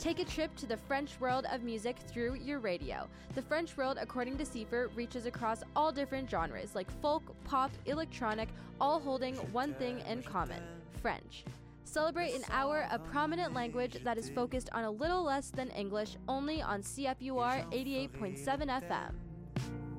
Take a trip to the French world of music through your radio. The French world, according to Seifer, reaches across all different genres like folk, pop, electronic, all holding one thing in common: French. Celebrate an hour of prominent language that is focused on a little less than English, only on CFUR 88.7 FM.